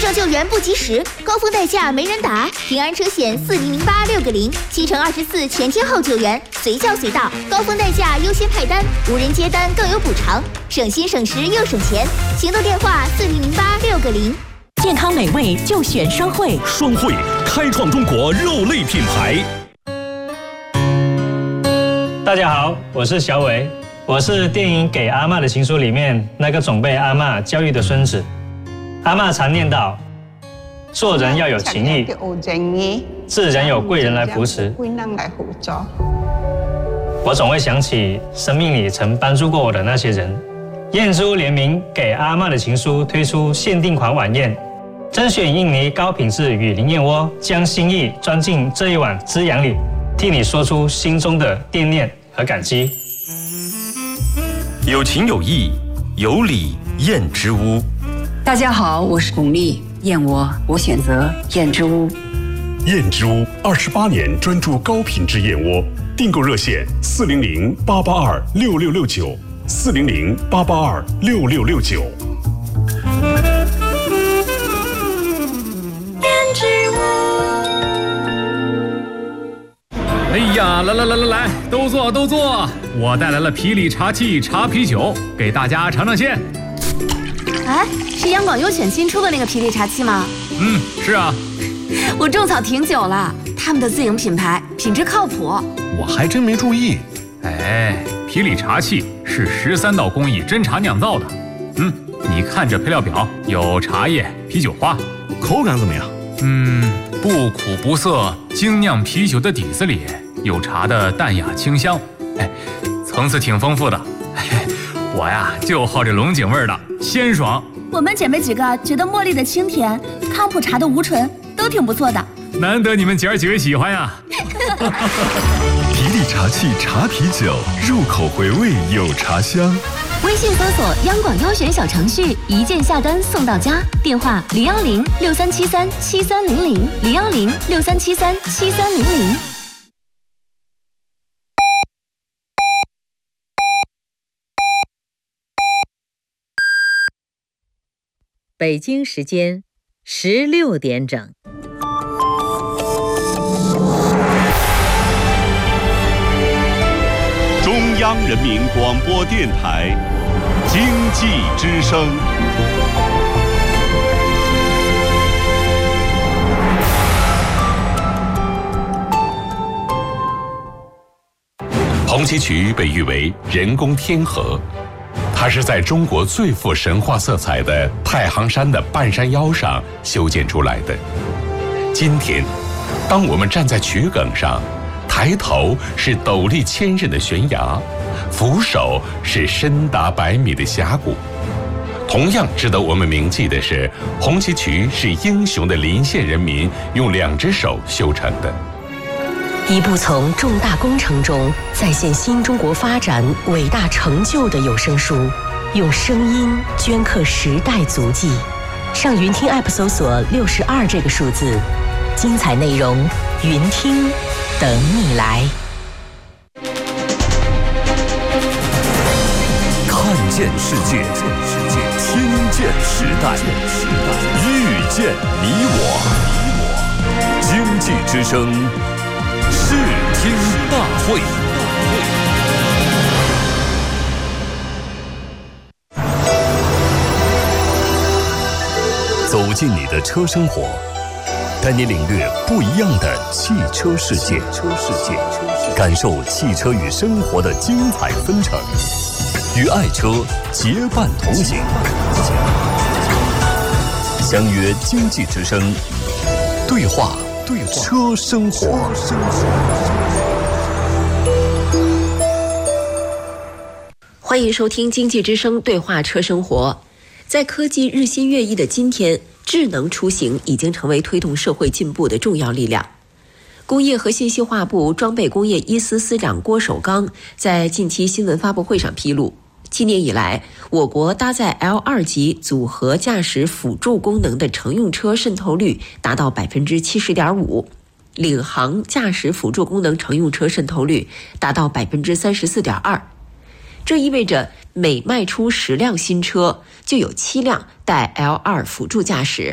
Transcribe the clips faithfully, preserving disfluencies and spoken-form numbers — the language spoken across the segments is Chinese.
症救援不及时，高峰代驾没人打，平安车险四零零八六个零，七乘二十四全天候救援，随叫随到，高峰代驾优先派单，无人接单更有补偿，省心省时又省钱。行动电话四零零八六个零。 健康美味就选双汇， 双汇开创中国肉类品牌。 大家好，我是小伟，我是电影《给阿嬷的情书》里面那个总被阿嬷教育的孙子。阿嬷常念叨，做人要有情义，自然有贵人来扶持。我总会想起生命里曾帮助过我的那些人。燕珠联名《给阿嬷的情书》推出限定款晚宴，甄选印尼高品质雨林燕窝，将心意装进这一碗滋养里，替你说出心中的惦念和感激。 有情有义，有礼燕之屋。 大家好，我是巩俐，燕窝我选择燕之屋。 燕之屋二十八年专注高品质燕窝，订购热线四零零八八二六六六九，四零零八八二六六六九。 哎呀，来来来来来，都坐都坐！我带来了皮里茶气茶啤酒，给大家尝尝鲜。 哎，是央广优选新出的那个皮里茶气吗？ 嗯，是啊。 我种草挺久了，他们的自营品牌，品质靠谱。 我还真没注意。 哎，皮里茶气是十三道工艺真茶酿造的。嗯，你看这配料表，有茶叶、啤酒花， 口感怎么样？ 嗯，不苦不涩，精酿啤酒的底子里有茶的淡雅清香，哎，层次挺丰富的。哎，我呀就好这龙井味的，鲜爽。 我们姐妹几个觉得茉莉的清甜，康普茶的无醇都挺不错的。 难得你们姐儿几位喜欢呀！ 皮里茶气茶啤酒，入口回味有茶香。 微信搜索央广优选小程序，一键下单送到家。电话零幺零六三七三七三零零零幺零六三七三七三零零。 北京时间十六点整。 中央人民广播电台经济之声。 红旗渠被誉为人工天河，它是在中国最富神话色彩的太行山的半山腰上修建出来的。今天，当我们站在渠埂上，抬头是陡立千仞的悬崖，俯首是深达百米的峡谷。同样值得我们铭记的是，红旗渠是英雄的临县人民用两只手修成的。 一部从重大工程中再现新中国发展伟大成就的有声书，用声音镌刻时代足迹。上云听 App 搜索六十二这个数字，精彩内容云听等你来。 看见世界，听见时代，遇见你我。经济之声视听大会。走进你的车生活，带你领略不一样的汽车世界，感受汽车与生活的精彩纷呈，与爱车结伴同行。相约经济之声，对话对车生活。 欢迎收听经济之声对话车生活。在科技日新月异的今天，智能出行已经成为推动社会进步的重要力量。工业和信息化部装备工业一司司长郭守刚在近期新闻发布会上披露，今年以来，我国搭载 L 二 级组合驾驶辅助功能的乘用车渗透率达到 百分之七十点五， 领航驾驶辅助功能乘用车渗透率达到 百分之三十四点二。这意味着每卖出十辆新车，就有七辆带 L 二 辅助驾驶，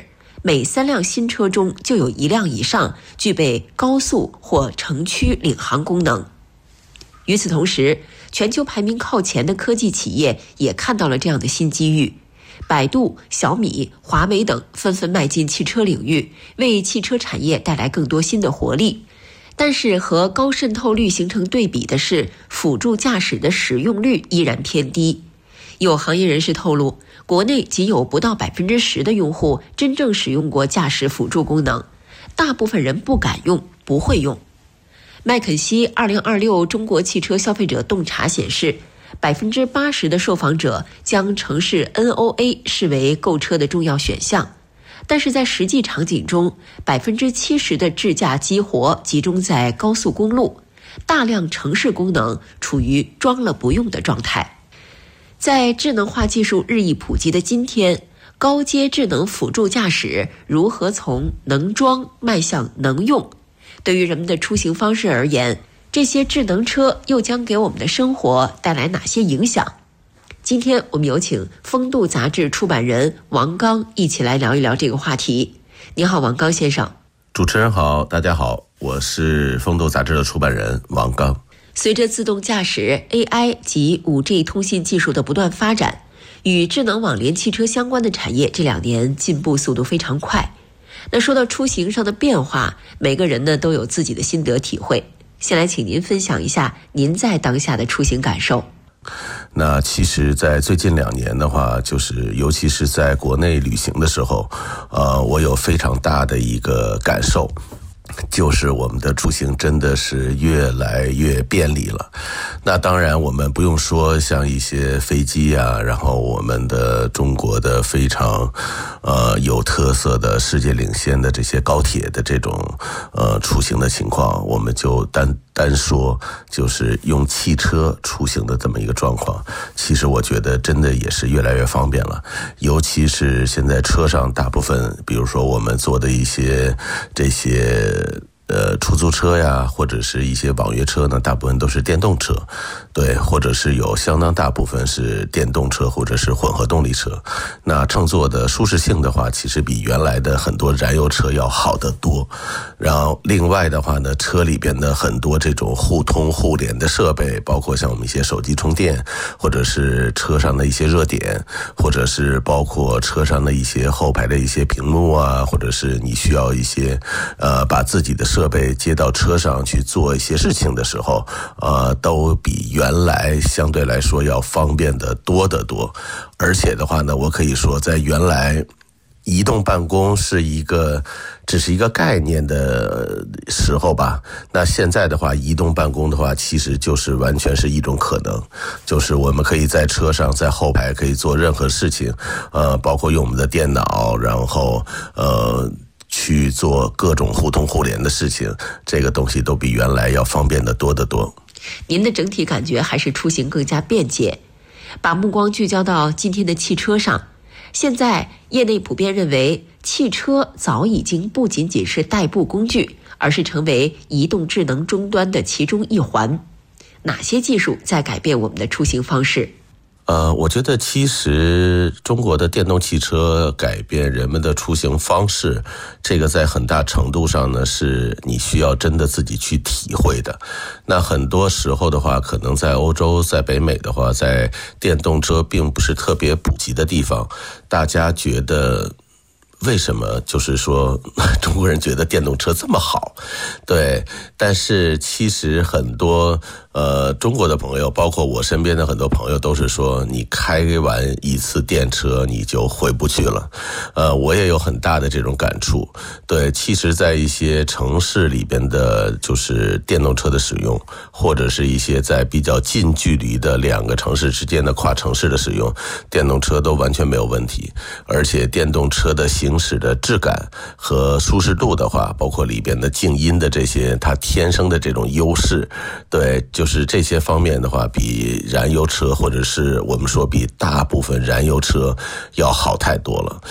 每三辆新车中就有一辆以上具备高速或城区领航功能。与此同时，全球排名靠前的科技企业也看到了这样的新机遇。百度、小米、华为等纷纷迈进汽车领域，为汽车产业带来更多新的活力。但是和高渗透率形成对比的是，辅助驾驶的使用率依然偏低。有行业人士透露，国内仅有不到百分之十的用户真正使用过驾驶辅助功能，大部分人不敢用，不会用。麦肯锡二零二六中国汽车消费者洞察显示，百分之八十的受访者将城市 N O A 视为购车的重要选项。但是在实际场景中，百分之七十的智驾激活集中在高速公路，大量城市功能处于装了不用的状态。在智能化技术日益普及的今天，高阶智能辅助驾驶如何从能装迈向能用？对于人们的出行方式而言，这些智能车又将给我们的生活带来哪些影响？今天我们有请风度杂志出版人王刚一起来聊一聊这个话题。你好，王刚先生。 主持人好，大家好，我是风度杂志的出版人王刚。 随着自动驾驶、A I 及 五 G 通信技术的不断发展，与智能网联汽车相关的产业这两年进步速度非常快。那说到出行上的变化，每个人呢都有自己的心得体会。先来请您分享一下您在当下的出行感受。 那其实在最近两年的话，就是尤其是在国内旅行的时候，呃，我有非常大的一个感受，就是我们的出行真的是越来越便利了。那当然我们不用说像一些飞机啊，然后我们的中国的非常呃有特色的世界领先的这些高铁的这种呃出行的情况，我们就单单说就是用汽车出行的这么一个状况，其实我觉得真的也是越来越方便了。尤其是现在车上大部分，比如说我们坐的一些这些呃出租车呀，或者是一些网约车呢，大部分都是电动车，对，或者是有相当大部分是电动车或者是混合动力车。那乘坐的舒适性的话，其实比原来的很多燃油车要好得多。然后另外的话呢，车里边的很多这种互通互联的设备，包括像我们一些手机充电，或者是车上的一些热点，或者是包括车上的一些后排的一些屏幕啊，或者是你需要一些呃把自己的设备接到车上去做一些事情的时候，呃，都比原来相对来说要方便的多得多。而且的话呢，我可以说在原来移动办公是一个只是一个概念的时候吧，那现在的话，移动办公的话其实就是完全是一种可能，就是我们可以在车上在后排可以做任何事情，呃，包括用我们的电脑，然后呃去做各种互通互联的事情，这个东西都比原来要方便的多得多。 您的整体感觉还是出行更加便捷。把目光聚焦到今天的汽车上，现在业内普遍认为，汽车早已经不仅仅是代步工具，而是成为移动智能终端的其中一环。哪些技术在改变我们的出行方式？ 呃，我觉得其实中国的电动汽车改变人们的出行方式，这个在很大程度上呢，是你需要真的自己去体会的。那很多时候的话，可能在欧洲、在北美的话，在电动车并不是特别普及的地方，大家觉得为什么就是说中国人觉得电动车这么好？对，但是其实很多呃中国的朋友，包括我身边的很多朋友都是说，你开完一次电车你就回不去了。呃，我也有很大的这种感触。对，其实在一些城市里边的就是电动车的使用，或者是一些在比较近距离的两个城市之间的跨城市的使用，电动车都完全没有问题。而且电动车的行驶的质感和舒适度的话，包括里边的静音的这些它天生的这种优势，对，就是这些方面的话，比燃油车或者是我们说比大部分燃油车要好太多了。